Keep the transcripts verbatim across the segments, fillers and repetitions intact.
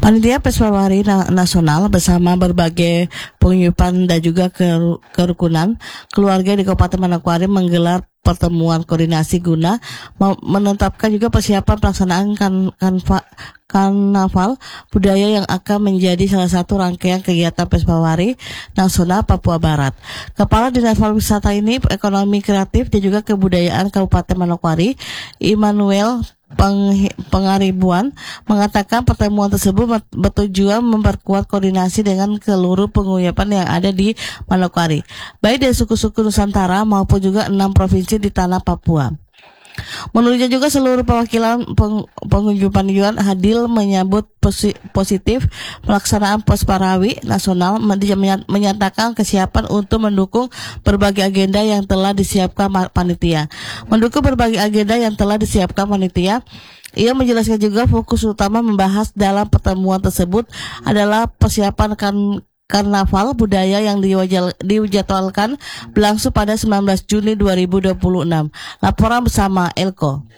Panitia Pesawari Nasional bersama berbagai penguyupan dan juga kerukunan keluarga di Kabupaten Manokwari menggelar pertemuan koordinasi guna menetapkan juga persiapan pelaksanaan kan, kanva, karnaval budaya yang akan menjadi salah satu rangkaian kegiatan Pesawari Nasional Papua Barat. Kepala Dinas Pariwisata ini, Ekonomi Kreatif dan juga Kebudayaan Kabupaten Manokwari, Immanuel Peng, Pengaribuan, mengatakan pertemuan tersebut bertujuan memperkuat koordinasi dengan seluruh penguyupan yang ada di Manokwari, baik dari suku-suku Nusantara maupun juga enam provinsi di tanah Papua. Menurutnya juga seluruh perwakilan peng, penguyupan Yuan Hadil menyambut posi, positif pelaksanaan Pesawari Nasional, menyatakan kesiapan untuk mendukung berbagai agenda yang telah disiapkan panitia. Mendukung berbagai agenda yang telah disiapkan panitia, ia menjelaskan juga fokus utama membahas dalam pertemuan tersebut adalah persiapan kan Karnaval budaya yang dijadwalkan berlangsung pada sembilan belas Juni dua ribu dua puluh enam. Laporan bersama Elko.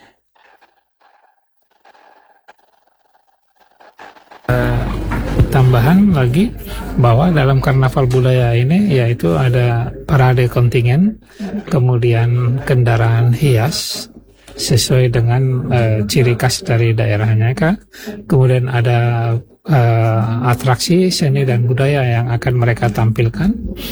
Uh, tambahan lagi bahwa dalam karnaval budaya ini yaitu ada parade kontingen, kemudian kendaraan hias sesuai dengan uh, ciri khas dari daerahnya, kemudian ada Uh, atraksi seni dan budaya yang akan mereka tampilkan.